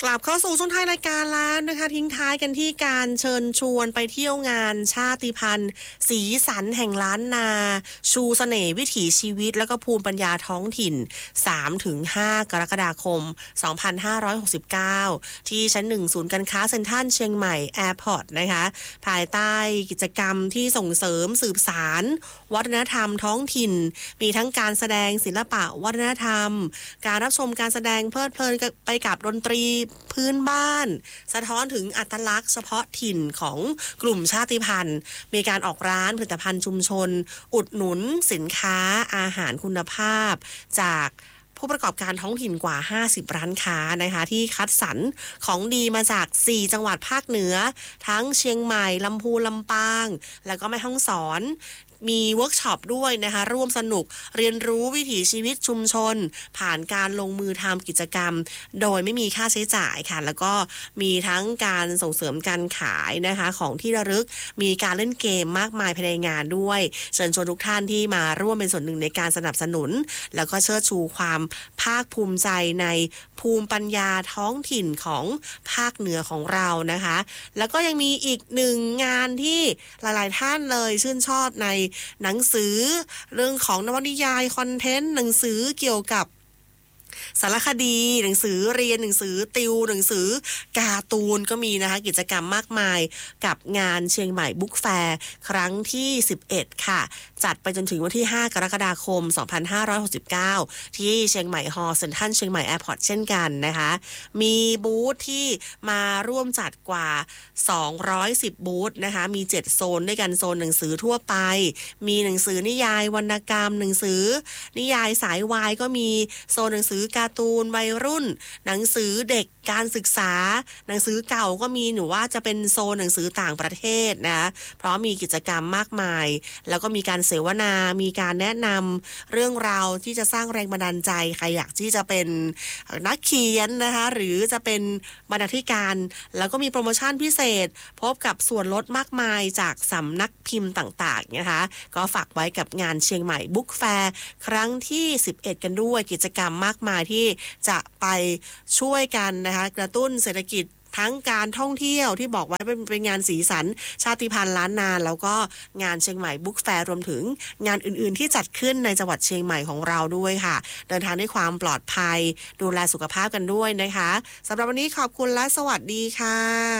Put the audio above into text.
กลับเข้าสู่ช่วงท้ายรายการแล้วนะคะทิ้งท้ายกันที่การเชิญชวนไปเที่ยวงานชาติพันธุ์สีสันแห่งล้านนาชูเสน่ห์วิถีชีวิตและก็ภูมิปัญญาท้องถิ่น 3-5 กรกฎาคม 2569 ที่ชั้น 1 ศูนย์การค้าเซ็นทรัลเชียงใหม่แอร์พอร์ตนะคะภายใต้กิจกรรมที่ส่งเสริมสืบสานวัฒนธรรมท้องถิ่นมีทั้งการแสดงศิลปะวัฒนธรรมการรับชมการแสดงเพลิดเพลินไปกับดนตรีพื้นบ้านสะท้อนถึงอัตลักษณ์เฉพาะถิ่นของกลุ่มชาติพันธุ์มีการออกร้านผลิตภัณฑ์ชุมชนอุดหนุนสินค้าอาหารคุณภาพจากผู้ประกอบการท้องถิ่นกว่า50ร้านค้านะคะที่คัดสรรของดีมาจาก4จังหวัดภาคเหนือทั้งเชียงใหม่ลำพูนลำปางแล้วก็แม่ฮ่องสอนมีเวิร์กช็อปด้วยนะคะร่วมสนุกเรียนรู้วิถีชีวิตชุมชนผ่านการลงมือทำกิจกรรมโดยไม่มีค่าใช้จ่ายค่ะแล้วก็มีทั้งการส่งเสริมการขายนะคะของที่ระลึกมีการเล่นเกมมากมายภายในงานด้วยเชิญชวนทุกท่านที่มาร่วมเป็นส่วนหนึ่งในการสนับสนุนแล้วก็เชิดชูความภาคภูมิใจในภูมิปัญญาท้องถิ่นของภาคเหนือของเรานะคะแล้วก็ยังมีอีกหนึ่งงานที่หลายๆท่านเลยชื่นชอบในหนังสือเรื่องของนวนิยายคอนเทนต์หนังสือเกี่ยวกับสารคดีหนังสือเรียนหนังสือติวหนังสือการ์ตูนก็มีนะคะกิจกรรมมากมายกับงานเชียงใหม่บุ๊กแฟร์ครั้งที่11ค่ะจัดไปจนถึงวันที่5กรกฎาคม2569ที่เชียงใหม่ฮอลล์เซ็นทรัลเชียงใหม่แอร์พอร์ตเช่นกันนะคะมีบูธที่มาร่วมจัดกว่า210บูธนะคะมี7โซนด้วยกันโซนหนังสือทั่วไปมีหนังสือนิยายวรรณกรรมหนังสือนิยายสายวายก็มีโซนหนังสือการ์ตูนวัยรุ่นหนังสือเด็กการศึกษาหนังสือเก่าก็มีหนูว่าจะเป็นโซนหนังสือต่างประเทศนะเพราะมีกิจกรรมมากมายแล้วก็มีการเสวนามีการแนะนำเรื่องราวที่จะสร้างแรงบันดาลใจใครอยากที่จะเป็นนักเขียนนะคะหรือจะเป็นบรรณาธิการแล้วก็มีโปรโมชั่นพิเศษพบกับส่วนลดมากมายจากสำนักพิมพ์ต่างๆนะคะก็ฝากไว้กับงานเชียงใหม่บุ๊กแฟร์ครั้งที่11กันด้วยกิจกรรมมากมายที่จะไปช่วยกันนะคะกระตุ้นเศรษฐกิจทั้งการท่องเที่ยวที่บอกไว้เป็นงานสีสันชาติพันธุ์ล้านนาแล้วก็งานเชียงใหม่บุ๊กแฟร์รวมถึงงานอื่นๆที่จัดขึ้นในจังหวัดเชียงใหม่ของเราด้วยค่ะเดินทางด้วยความปลอดภัยดูแลสุขภาพกันด้วยนะคะสำหรับวันนี้ขอบคุณและสวัสดีค่ะ